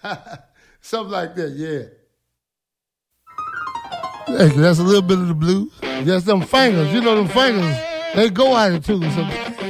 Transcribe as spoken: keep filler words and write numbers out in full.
Something like that, yeah. That's a little bit of the blues. Just them fingers, you know them fingers, they go at it too. So